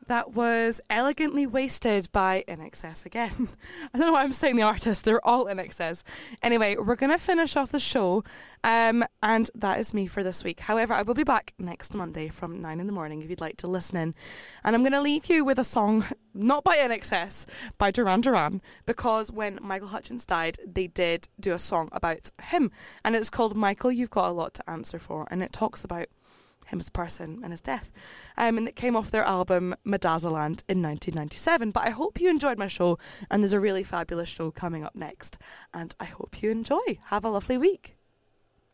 that was Elegantly Wasted by INXS again. I don't know why I'm saying the artist, they're all INXS. Anyway, we're going to finish off the show, and that is me for this week. However, I will be back next Monday from 9 in the morning if you'd like to listen in. And I'm going to leave you with a song, not by INXS, by Duran Duran, because when Michael Hutchence died, they did do a song about him, and it's called Michael, You've Got a Lot to Answer For, and it talks about him as a person and his death. And it came off their album Madazaland in 1997. But I hope you enjoyed my show, and there's a really fabulous show coming up next, and I hope you enjoy. Have a lovely week.